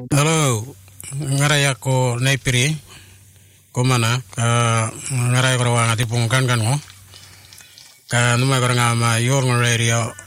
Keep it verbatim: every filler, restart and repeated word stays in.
Halo, ngarai ako naipiri, ko mana, ka ngarai ko rawang ati pungkan kan ko, ka numai ko nga ma yor ng radio